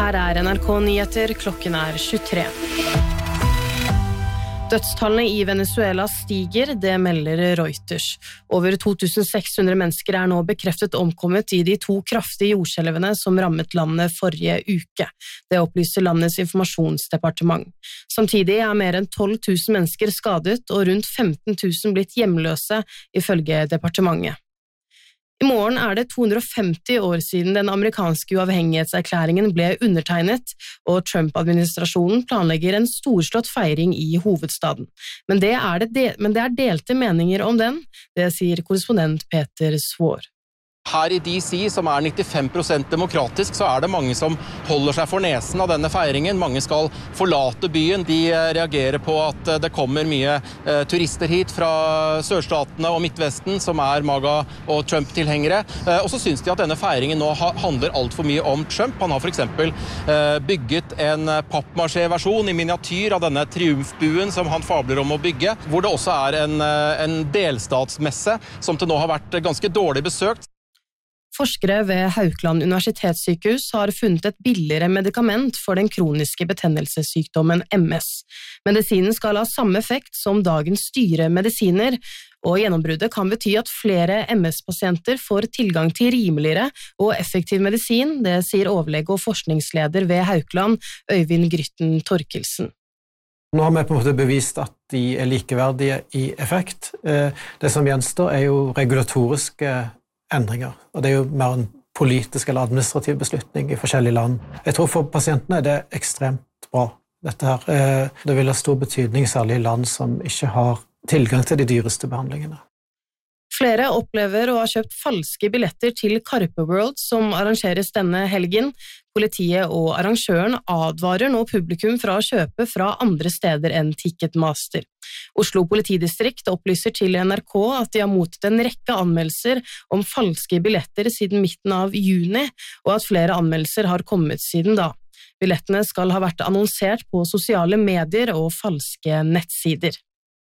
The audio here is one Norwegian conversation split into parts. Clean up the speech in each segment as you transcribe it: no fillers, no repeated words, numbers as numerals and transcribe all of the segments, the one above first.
Her NRK Nyheter, klokken 23. Dødstallene i Venezuela stiger, det melder Reuters. Over 2600 mennesker nå bekreftet omkommet i de 2 kraftige jordskjelvene som rammet landet forrige uke. Det opplyser landets informasjonsdepartement. Samtidig mer enn 12 000 mennesker skadet og rundt 15 000 blitt hjemløse, ifølge departementet. I morgen det 250 år siden den amerikanske uavhengighetserklæringen ble undertegnet, og Trump-administrasjonen planlegger en storslått feiring i hovedstaden. Men det delte meninger om den, det sier korrespondent Peter Svår. Her i DC, som 95% demokratisk, så det mange som holder seg for nesen av denne feiringen. Mange skal forlate byen. De reagerer på at det kommer mye turister hit fra sørstatene og Midtvesten, som MAGA og Trump-tilhengere. Og så synes de at denne feiringen nå handler alt for mye om Trump. Han har for eksempel bygget en pappmaché-versjon i miniatyr av denne triumfbuen som han fabler om å bygge, hvor det også en delstatsmesse som til nå har vært ganske dårlig besøkt. Forskere ved Haukeland universitetssykehus har funnet et billigere medikament for den kroniske betennelsessykdommen MS. Medisinen skal ha samme effekt som dagens dyre medisiner, og gjennombruddet kan bety at flere MS-pasienter får tilgang til rimeligere og effektiv medisin, det sier overlege og forskningsleder ved Haukeland, Øyvind Grytten Torkelsen. Nå har vi på en måte bevist at de likeverdige i effekt. Det som gjenstår jo regulatoriske endringer, og det jo mer en politisk eller administrativ beslutning i forskjellige land. Jeg tror for pasientene det ekstremt bra, dette her. Det vil ha stor betydning, særlig i land som ikke har tilgang til de dyreste behandlingene. Flere opplever å ha kjøpt falske billetter til Carpe World som arrangeres denne helgen. Politiet og arrangøren advarer nå publikum fra å kjøpe fra andre steder enn Ticketmaster. Oslo politidistrikt opplyser til NRK at de har mottatt en rekke anmeldelser om falske billetter siden midten av juni, og at flere anmeldelser har kommet siden da. Billettene skal ha vært annonsert på sosiale medier og falske nettsider.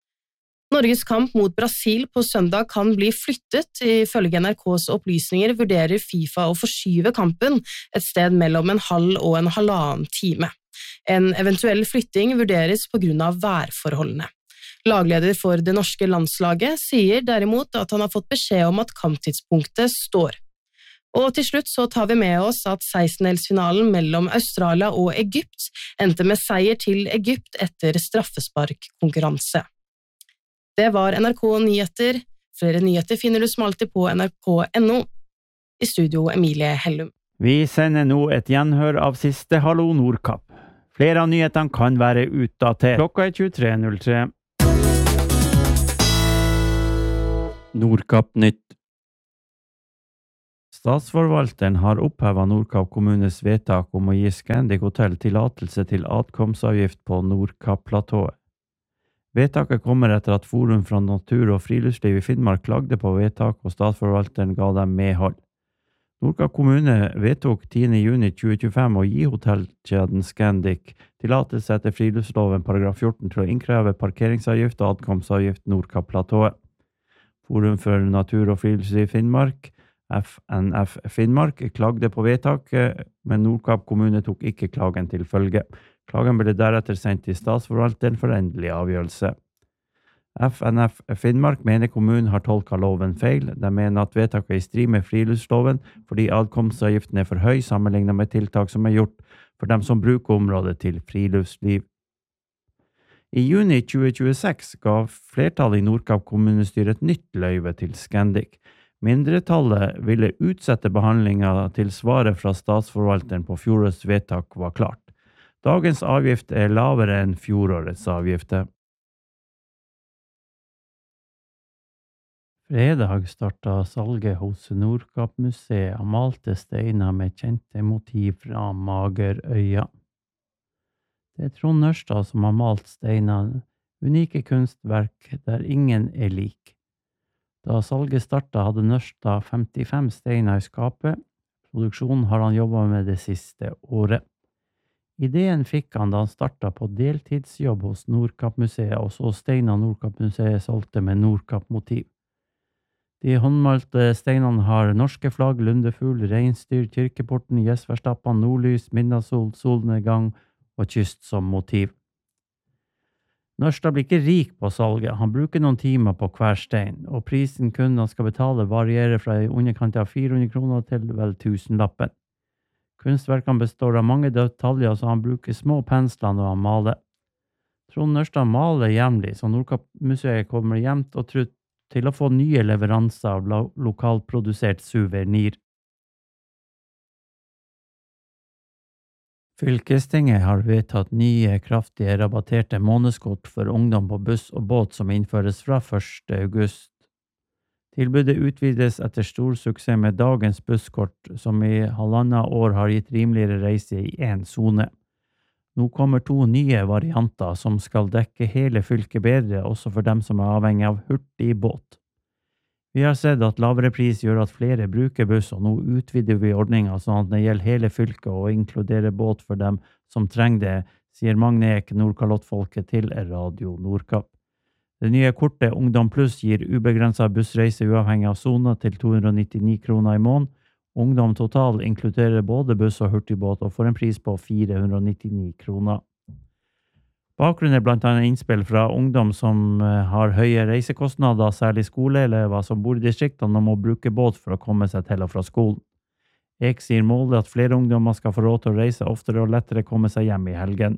Norges kamp mot Brasil på søndag kan bli flyttet. Ifølge NRKs opplysninger vurderer FIFA å forskyve kampen et sted mellom en halv og en halvannen time. En eventuell flytting vurderes på grunn av værforholdene. Lagleder for det norske landslaget sier derimot at han har fått beskjed om at kamptidspunktet står. Og til slutt så tar vi med oss at 16-delsfinalen mellom Australia og Egypt endte med seier til Egypt etter straffesparkkonkurranse. Det var NRK Nyheter. Flere nyheter finner du som alltid på nrk.no. I studio Emilie Hellum. Vi sender nå et gjenhør av siste Hallo Nordkapp. Flere av nyhetene kan være utdatert. Klokka 23.03. Nordkapp nytt. Statsforvalteren har opphevet Nordkapp kommunes vedtak om å gi Scandic Hotel tillatelse til atkomstavgift på Nordkapp-platået. Vedtaket kommer etter at Forum fra Natur og Friluftsliv i Finnmark klagde på vedtak, og statsforvalteren ga dem medhold. Nordkapp kommune vedtok 10. juni 2025 å gi hotellkjeden Scandic tillatelse etter friluftsloven paragraf 14 til å innkreve parkeringsavgift og atkomstavgift Nordkapp-platået. Forum for Natur og Friluftsliv i Finnmark, FNF Finnmark, klagde på vedtaket, men Nordkapp kommune tok ikke klagen til følge. Klagen ble deretter sendt til statsforvalteren for endelig avgjørelse. FNF Finnmark mener kommunen har tolket loven feil. De mener at vedtaket i strid med friluftsloven fordi adkomstavgiften for høy sammenlignet med tiltak som gjort for dem som bruker området til friluftsliv. I juni 2026 ga flertallet i Nordkapp kommunestyre et nytt løyve til Scandic. Mindretallet ville utsette behandlingen til svaret fra statsforvalteren på fjorårets vedtak var klart. Dagens avgift lavere enn fjorårets avgifter. Fredag startet salget hos Nordkapp-museet av malte steiner med kjente motiv fra Magerøya. Det Trond Nørstad som har malt steinene, unike kunstverk der ingen lik. Da salget startet hadde Nørstad 55 steiner i skapet. Produksjonen har han jobbet med det siste året. Ideen fikk han da han startet på deltidsjobb hos Nordkapp-museet, og så steiner Nordkapp-museet solgte med Nordkapp-motiv. De håndmalte steinene har norske flagg, lundefugl, reinsdyr, kirkeporten, Gjesverstappan, nordlys, midnattssol, solnedgang og kyst som motiv. Nørstad blir ikke rik på salget, han bruker noen timer på hver stein, og prisen kundene skal betale varierer fra i underkant av 400 kroner til vel 1000-lappen. Kunstverkene består av mange detaljer, så han bruker små pensler når han maler. Trond Nørstad maler jevnlig, så Nordkapp-museet kommer jevnt og trutt til å få nye leveranser av lokalprodusert suvenir. Fylkestinget har vedtatt nye kraftige rabatterte månedskort for ungdom på buss og båt som innføres fra 1. august. Tilbudet utvides etter stor suksess med dagens busskort, som i 1,5 år har gitt rimeligere reise i en zone. Nå kommer 2 nye varianter som skal dekke hele fylket bedre, også for dem som er avhengig av hurtig båt. Vi har sett at lavere pris gjør at flere bruker buss, og nå utvider vi ordningen sånn at det gjelder hele fylket og inkluderer båt for dem som trenger det, sier Magne Ek, Nordkalottfolket til Radio Nordkapp. Det nye kortet Ungdom Pluss gir ubegrenset bussreise uavhengig av zone til 299 kroner i måneden. Ungdom total inkluderer både buss og hurtigbåt og får en pris på 499 kroner. Bakgrunnen blant annet innspill fra ungdom som har høye reisekostnader, særlig skoleelever som bor i distriktene og må bruke båt for å komme seg til og fra skolen. Ek sier målet at flere ungdommer skal få råd til å reise oftere og lettere komme seg hjem i helgen.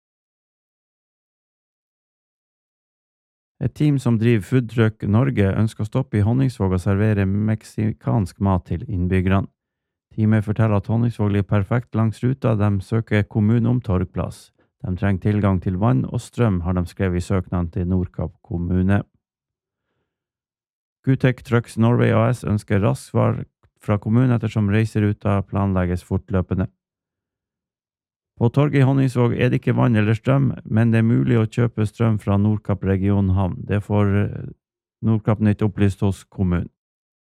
Et team som driver Food Truck Norge ønsker å stoppe i Honningsvåg og servere meksikansk mat til innbyggerne. Teamet forteller at Honningsvåg ligger perfekt langs ruta, de søker kommunen om torgplass. De trenger tilgang til vann og strøm, har de skrevet i søknaden til Nordkapp kommune. Gutek Trucks Norway AS ønsker rask svar fra kommunen ettersom reiseruta planlegges fortløpende. På torget i Honningsvåg er det ikke vann eller strøm, men det er mulig å kjøpe strøm fra Nordkapp regionhavn. Det får Nordkapp Nytt opplyst hos kommunen.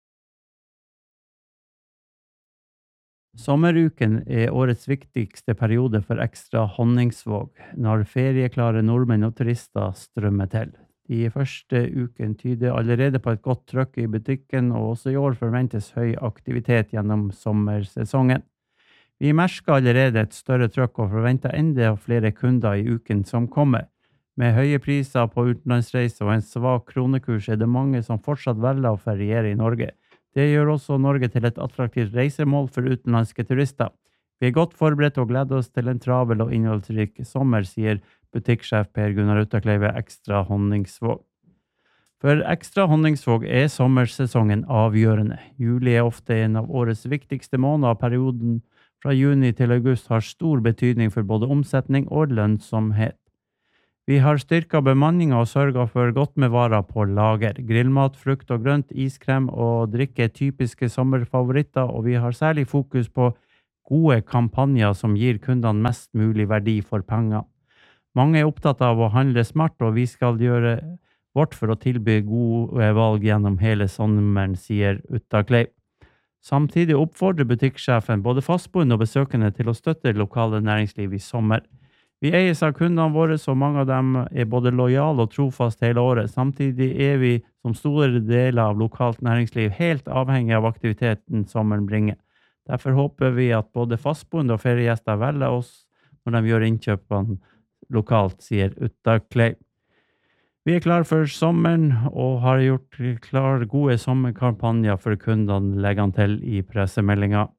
Sommeruken er årets viktigste periode for Ekstra Honningsvåg, når ferieklare nordmenn og turister strømmer til. De første uken tyder allerede på et godt trykk i butikken, og også i år forventes høy aktivitet gjennom sommersesongen. Vi merker allerede et større trykk og forventer enda flere kunder i uken som kommer. Med høye priser på utenlandsreise og en svak kronekurs er det mange som fortsatt velger å feriere i Norge. Det gjør også Norge til et attraktivt reisemål for utenlandske turister. Vi er godt forberedt og gleder oss til en travel og innholdsrik sommer, sier butikksjef Per Gunnar Uttakleive Ekstra Honningsvåg. For Ekstra Honningsvåg er sommersesongen avgjørende. Juli er ofte en av årets viktigste måneder, og perioden fra juni til august har stor betydning for både omsetning og lønnsomhet. Vi har styrket bemanningen og sørget for godt med varer på lager. Grillmat, frukt og grønt, iskrem og drikke er typiske sommerfavoritter, og vi har særlig fokus på gode kampanjer som gir kundene mest mulig verdi for penger. Mange er opptatt av å handle smart, og vi skal gjøre vårt for å tilby gode valg gjennom hele sommeren, sier Uttakleiv. Samtidig oppfordrer butikksjefen både fastboende og besøkende til å støtte lokale næringsliv i sommer. Vi eies av kundene våre, så mange av dem er både lojale og trofast hele året. Samtidig er vi som store deler av lokalt næringsliv helt avhengig av aktiviteten sommeren bringer. Derfor håper vi at både fastboende og feriegjester velger oss når de gjør innkjøpene lokalt, sier Uttakleiv. Vi er klar for sommeren og har gjort klar gode sommerkampanjer for kundene, legger han til i pressemeldingen.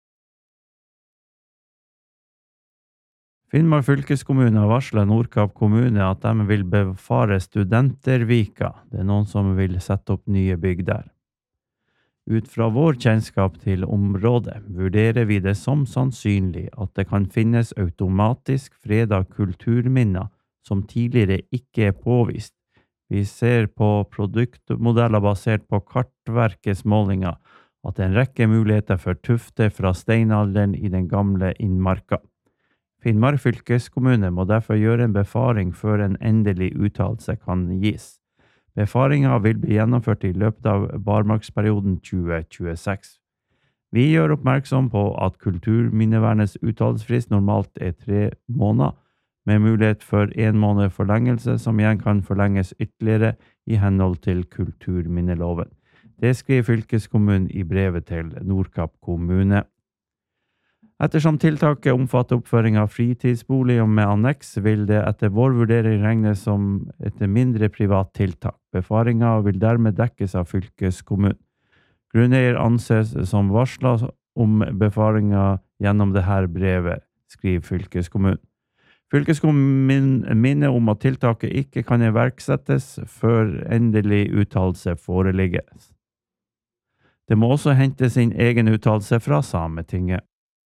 Finnmark fylkeskommune har varslet Nordkapp kommune at de vil befare Studentervika. Det er noen som vil sette opp nye bygg der. Ut fra vår kjennskap til området vurderer vi det som sannsynlig at det kan finnes automatisk fredet kulturminner som tidligere ikke er påvist. Vi ser på produktmodeller basert på kartverkets målinger at det er en rekke muligheter for tufter fra steinalderen i den gamle innmarka. Finnmark fylkeskommune må derfor gjøre en befaring før en endelig uttalelse kan gis. Befaringen vil bli gjennomført i løpet av barmarksperioden 2026. Vi gjør oppmerksom på at kulturminnevernets uttalelsesfrist normalt er 3 måneder, med mulighet for 1 måned forlengelse, som igjen kan forlenges ytterligere i henhold til kulturminneloven. Det skriver fylkeskommunen i brevet til Nordkapp kommune. Ettersom tiltaket omfatter oppføring av fritidsbolig og med anneks, vil det etter vår vurdering regnes som et mindre privat tiltak. Befaringen vil dermed dekkes av fylkeskommunen. Grunneier anses som varslet om befaringen gjennom dette brevet, skriver fylkeskommunen. Fylkeskommunen minner om at tiltaket ikke kan iverksettes før endelig uttalelse foreligger. Det må også hentes inn egen uttalelse fra Sametinget.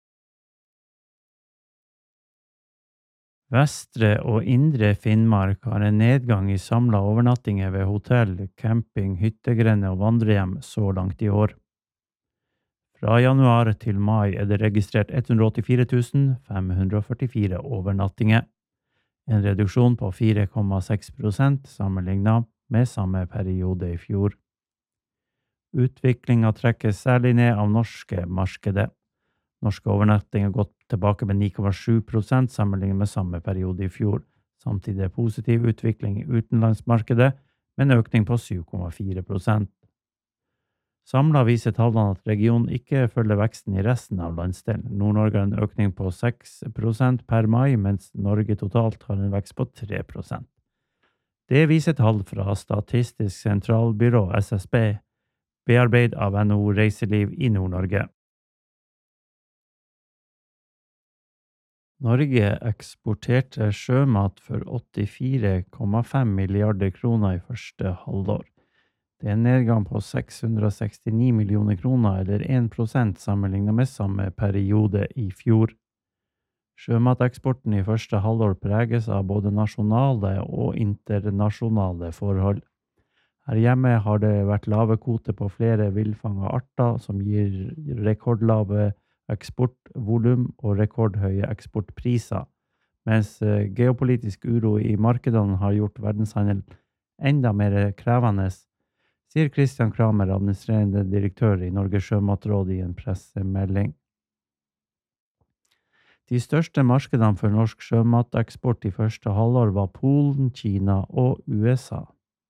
Vestre og Indre Finnmark har en nedgang i samlet overnattinger ved hotell, camping, hyttegrender og vandrehjem så langt i år. Fra januar til mai er det registrert 184 544 overnattinger, en reduksjon på 4,6% sammenlignet med samme periode i fjor. Utviklingen trekkes særlig ned av norske markedet. Norske overnattinger har gått tilbake med 9,7% sammenlignet med samme periode i fjor. Samtidig er positiv utvikling i utenlandsmarkedet med en økning på 7,4%. Samlet viser tallene at regionen ikke følger veksten i resten av landsdelen. Nord-Norge har en økning på 6% per mai, mens Norge totalt har en vekst på 3%. Det viser tall fra Statistisk sentralbyrå, SSB, bearbeid av NHO Reiseliv i Nord-Norge. Norge eksporterte sjømat for 84,5 milliarder kroner i første halvår. Det er en nedgang på 669 millioner kroner, eller 1% sammenlignet med samme periode i fjor. Sjømateksporten i første halvår preges av både nasjonale og internasjonale forhold. Her hjemme har det vært lave kvoter på flere villfangede arter, som gir rekordlave eksportvolum og rekordhøye eksportpriser, mens geopolitisk uro i markedene har gjort verdenshandel enda mer krevende, sier Christian Kramer, administrerende direktør i Norges sjømatråd i en pressemelding. De største markedene for norsk sjømateksport i første halvår var Polen, Kina og USA.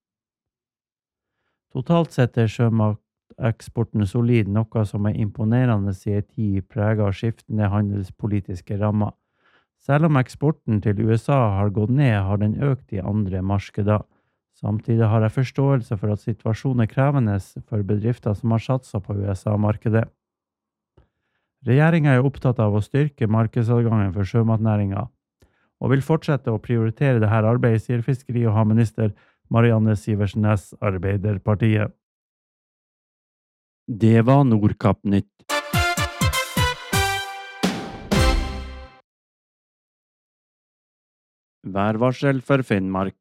Totalt sett er sjømateksporten solid, noe som er imponerende i en tid preget av skiftende handelspolitiske rammer. Selv om eksporten til USA har gått ned, har den økt i andre markeder. Samtidig har jeg forståelse for at situasjonen er krevende for bedrifter som har satset på USA-markedet. Regjeringen er opptatt av å styrke markedsadgangen for sjømatnæringen, og vil fortsette å prioritere dette arbeidet, sier fiskeri- og havminister Marianne Sivertsen Næss, Arbeiderpartiet. Det var Nordkapp Nytt. Værvarsel for Finnmark.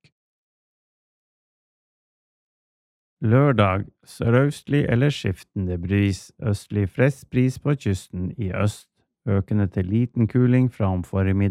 Lørdag, sørøstlig eller skiftende bris, østlig frisk bris på kysten i øst, økende til liten kuling fra om formiddag.